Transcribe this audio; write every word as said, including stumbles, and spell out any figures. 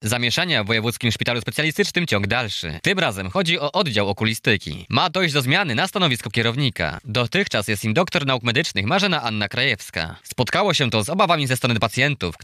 Zamieszania w Wojewódzkim Szpitalu Specjalistycznym ciąg dalszy. Tym razem chodzi o oddział okulistyki. Ma dojść do zmiany na stanowisku kierownika. Dotychczas jest nim doktor nauk medycznych Marzena Anna Krajewska. Spotkało się to z obawami ze strony pacjentów,